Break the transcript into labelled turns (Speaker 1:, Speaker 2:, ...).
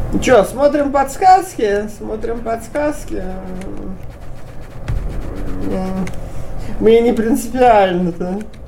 Speaker 1: Ну что, смотрим подсказки? Смотрим подсказки. Мне не принципиально-то.